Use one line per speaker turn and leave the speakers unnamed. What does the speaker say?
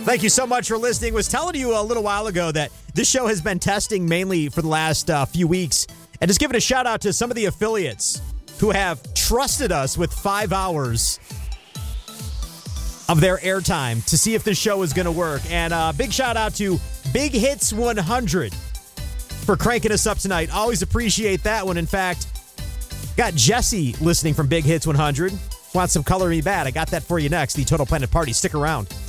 Thank you so much for listening. Was telling you a little while ago that this show has been testing mainly for the last few weeks. And just giving a shout out to some of the affiliates who have trusted us with 5 hours of their airtime to see if this show is going to work. And big shout out to Big Hits 100 for cranking us up tonight. Always appreciate that one. In fact, got Jesse listening from Big Hits 100. Want some Color Me Bad? I got that for you next. The Total Planet Party. Stick around.